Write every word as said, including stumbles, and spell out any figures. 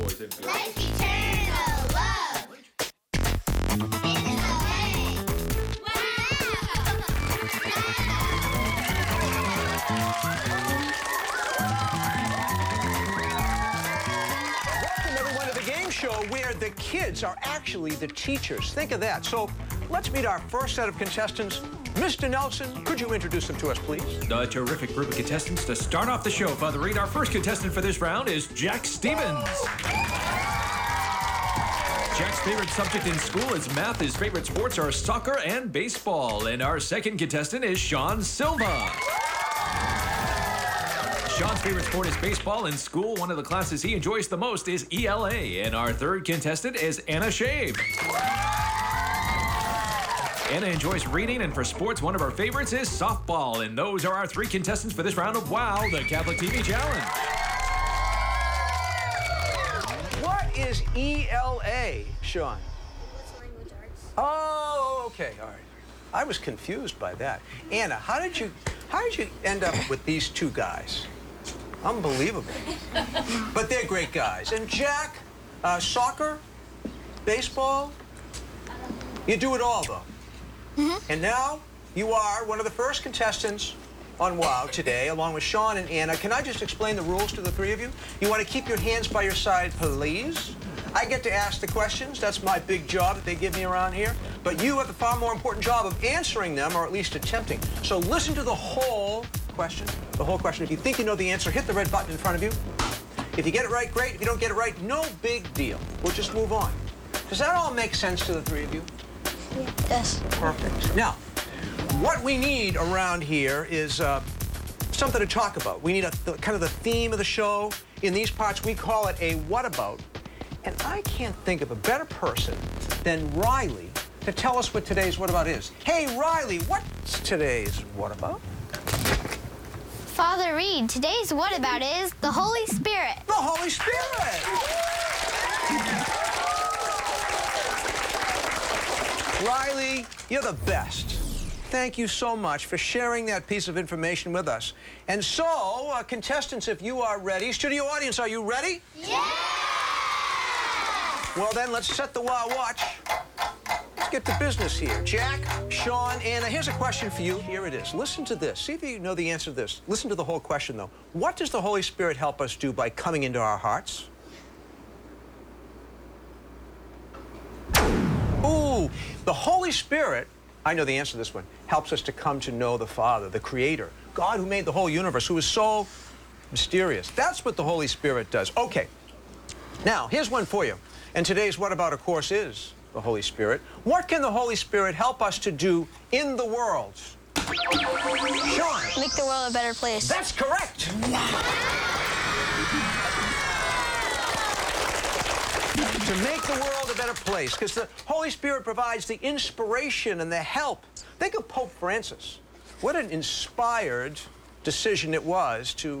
Boys and girls. Let's eternal love. In the way. Welcome everyone to the game show where the kids are actually the teachers. Think of that. So let's meet our first set of contestants. Mister Nelson, could you introduce them to us, please? A terrific group of contestants to start off the show, Father Reed. Our first contestant for this round is Jack Stevens. Jack's favorite subject in school is math. His favorite sports are soccer and baseball. And our second contestant is Sean Silva. Sean's favorite sport is baseball. In school, one of the classes he enjoys the most is E L A. And our third contestant is Anna Shave. Anna enjoys reading, and for sports, one of her favorites is softball. And those are our three contestants for this round of WOW, the Catholic T V Challenge. What is E L A, Sean? English language arts. Oh, okay, all right. I was confused by that. Anna, how did you, how did you end up with these two guys? Unbelievable. But they're great guys. And Jack, uh, soccer, baseball, you do it all, though. Mm-hmm. And now you are one of the first contestants on WOW today, along with Sean and Anna. Can I just explain the rules to the three of you? You want to keep your hands by your side, please. I get to ask the questions. That's my big job that they give me around here. But you have the far more important job of answering them, or at least attempting. So listen to the whole question. The whole question. If you think you know the answer, hit the red button in front of you. If you get it right, great. If you don't get it right, no big deal. We'll just move on. Does that all make sense to the three of you? Yes. Perfect. Now, what we need around here is uh, something to talk about. We need a the, kind of the theme of the show. In these parts, we call it a what about. And I can't think of a better person than Riley to tell us what today's what about is. Hey, Riley, what's today's what about? Father Reed, today's what about is the Holy Spirit. The Holy Spirit! Riley, you're the best. Thank you so much for sharing that piece of information with us. And so, uh, contestants, if you are ready, studio audience, are you ready? Yeah! Well, then, let's set the WOW watch. Let's get to business here. Jack, Sean, Anna, here's a question for you. Here it is. Listen to this. See if you know the answer to this. Listen to the whole question, though. What does the Holy Spirit help us do by coming into our hearts? Ooh, the Holy Spirit, I know the answer to this one, helps us to come to know the Father, the Creator, God who made the whole universe, who is so mysterious. That's what the Holy Spirit does. Okay, now, here's one for you. And today's What About, of course, is the Holy Spirit. What can the Holy Spirit help us to do in the world? Sean. Make the world a better place. That's correct. To make the world a better place, because the Holy Spirit provides the inspiration and the help. Think of Pope Francis. What an inspired decision it was to